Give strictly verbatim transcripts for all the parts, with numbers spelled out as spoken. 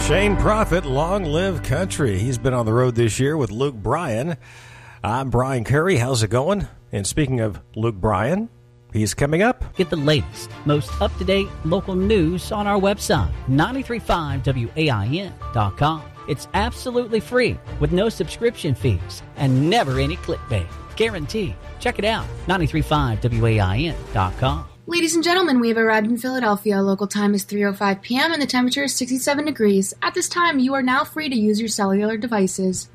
Shane Prophet, Long Live Country. He's been on the road this year with Luke Bryan. I'm Brian Curry. How's it going? And speaking of Luke Bryan, he's coming up. Get the latest, most up-to-date local news on our website, nine three five W A I N dot com. It's absolutely free with no subscription fees and never any clickbait. Guaranteed. Check it out, nine three five W A I N dot com. Ladies and gentlemen, we have arrived in Philadelphia. Local time is three oh five p.m. and the temperature is sixty-seven degrees. At this time, you are now free to use your cellular devices.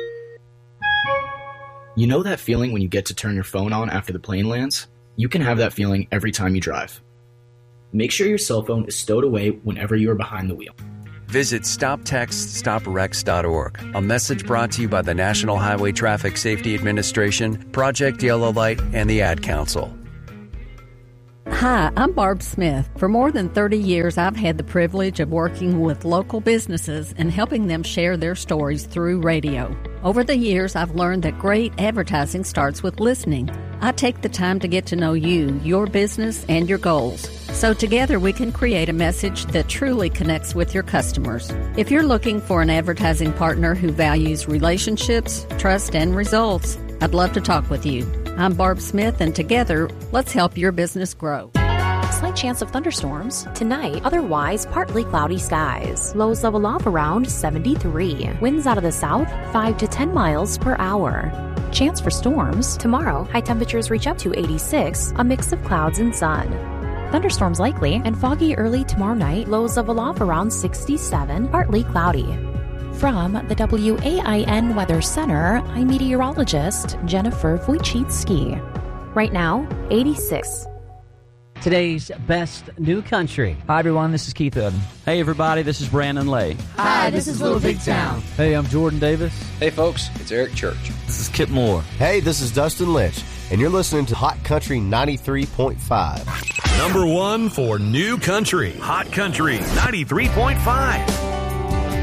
You know that feeling when you get to turn your phone on after the plane lands? You can have that feeling every time you drive. Make sure your cell phone is stowed away whenever you are behind the wheel. Visit stop text stop wrecks dot org. A message brought to you by the National Highway Traffic Safety Administration, Project Yellow Light, and the Ad Council. Hi, I'm Barb Smith. For more than thirty years, I've had the privilege of working with local businesses and helping them share their stories through radio. Over the years, I've learned that great advertising starts with listening. I take the time to get to know you, your business, and your goals. So together we can create a message that truly connects with your customers. If you're looking for an advertising partner who values relationships, trust, and results, I'd love to talk with you. I'm Barb Smith, and together, let's help your business grow. Slight chance of thunderstorms tonight, otherwise partly cloudy skies. Lows level off around seventy-three. Winds out of the south, five to ten miles per hour. Chance for storms tomorrow, high temperatures reach up to eighty-six, a mix of clouds and sun. Thunderstorms likely and foggy early tomorrow night, lows level off around sixty-seven, partly cloudy. From the W A I N Weather Center, I'm meteorologist Jennifer Wojcicki. Right now, eighty-six. Today's best new country. Hi, everyone. This is Keith Urban. Hey, everybody. This is Brandon Lay. Hi, this is Little Big Town. Hey, I'm Jordan Davis. Hey, folks. It's Eric Church. This is Kip Moore. Hey, this is Dustin Lynch, and you're listening to Hot Country ninety-three point five. Number one for new country. Hot Country ninety-three point five.